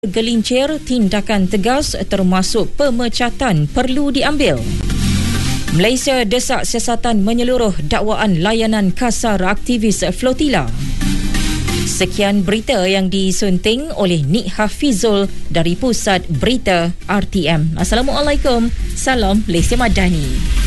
Gelincir, tindakan tegas termasuk pemecatan perlu diambil. Malaysia desak siasatan menyeluruh dakwaan layanan kasar aktivis flotila. Sekian berita yang disunting oleh Nik Hafizul dari Pusat Berita RTM. Assalamualaikum. Salam Malaysia Madani.